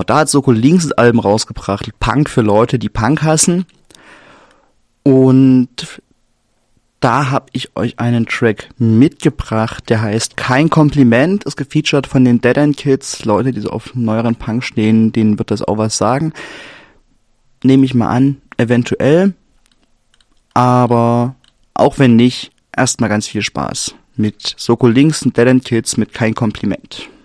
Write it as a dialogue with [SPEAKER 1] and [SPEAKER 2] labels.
[SPEAKER 1] Genau, da hat Soko Links ein Album rausgebracht, Punk für Leute, die Punk hassen. Und da habe ich euch einen Track mitgebracht, der heißt Kein Kompliment, ist gefeatured von den Dead End Kids, Leute, die so auf neueren Punk stehen, denen wird das auch was sagen. Nehme ich mal an, eventuell, aber auch wenn nicht, erstmal ganz viel Spaß mit Soko Links und Dead End Kids mit Kein Kompliment.